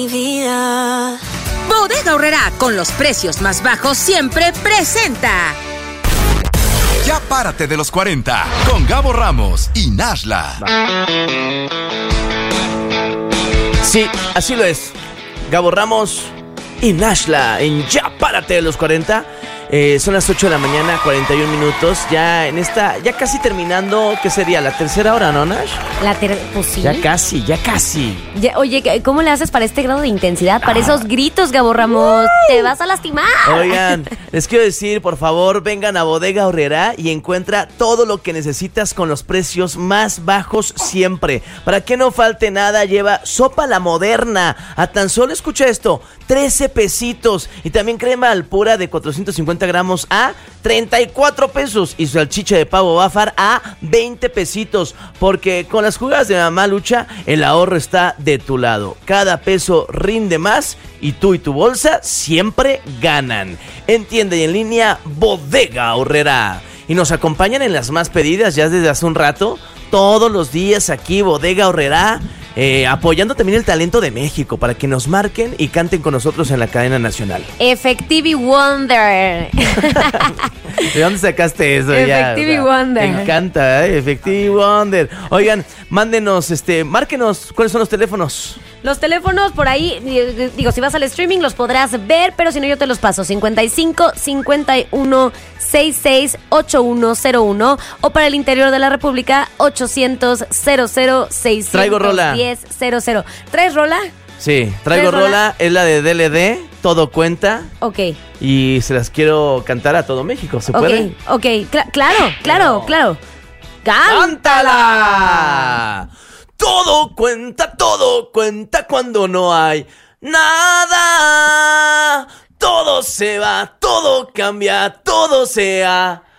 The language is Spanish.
Bodega Aurrerá, con los precios más bajos siempre presenta. Ya párate de los 40 con Gabo Ramos y Nashla. Sí, así lo es. Gabo Ramos y Nashla en Ya párate de los 40. Son las 8 de la mañana, 41 minutos. Ya en esta, ya casi terminando, ¿qué sería? ¿La tercera hora, no, Nash? Pues sí. Ya casi. Oye, ¿cómo le haces para este grado de intensidad? Para esos gritos, Gabo Ramos. Te vas a lastimar. Oigan, les quiero decir, por favor, vengan a Bodega Aurrerá y encuentra todo lo que necesitas con los precios más bajos siempre. Para que no falte nada, lleva sopa La Moderna. A tan solo, escucha esto, 13 pesitos. Y también crema Alpura de 450 gramos a 34 pesos. Y salchicha de pavo Bafar a 20 pesitos. Porque con las jugadas de Mamá Lucha, el ahorro está de tu lado. Cada peso rinde más y tú y tu bolsa siempre ganan. En tienda y en línea, Bodega Aurrerá. Y nos acompañan en las más pedidas ya desde hace un rato. Todos los días aquí, Bodega Aurrerá. Apoyando también el talento de México para que nos marquen y canten con nosotros en la cadena nacional. Effective Wonder. ¿De dónde sacaste eso? Effective Wonder. Me encanta, Effective Wonder. Oigan, márquenos, ¿cuáles son los teléfonos? Los teléfonos por ahí, digo, si vas al streaming los podrás ver, pero si no yo te los paso. 55 51 66 8101 o para el interior de la República 800 00 610 Traigo rola. 00. ¿Traes rola? Sí, traigo rola, es la de DLD, Todo Cuenta. Ok. Y se las quiero cantar a todo México, ¿se puede? Ok, claro. ¡Cántala! Todo cuenta cuando no hay nada. Todo se va, todo cambia, todo se acaba.